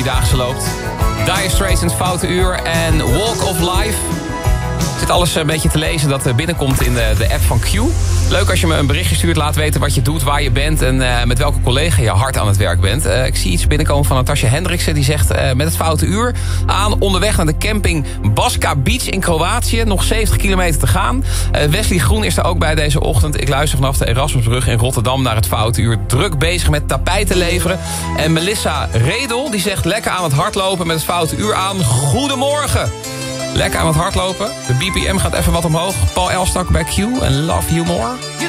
Vierdaagse loopt. Dire Straits in het Foute Uur en Walk of Life. Zit alles een beetje te lezen dat binnenkomt in de app van Q. Leuk als je me een berichtje stuurt, laat weten wat je doet, waar je bent en met welke collega je hard aan het werk bent. Ik zie iets binnenkomen van Natasja Hendriksen. Die zegt met het Foute Uur aan onderweg naar de camping Baska Beach in Kroatië. Nog 70 kilometer te gaan. Wesley Groen is er ook bij deze ochtend. Ik luister vanaf de Erasmusbrug in Rotterdam naar het Foute Uur. Druk bezig met tapijten leveren. En Melissa Redel die zegt lekker aan het hardlopen met het Foute Uur aan. Goedemorgen. Lekker aan het hardlopen. De BPM gaat even wat omhoog. Paul Elstak bij Q en Love You More.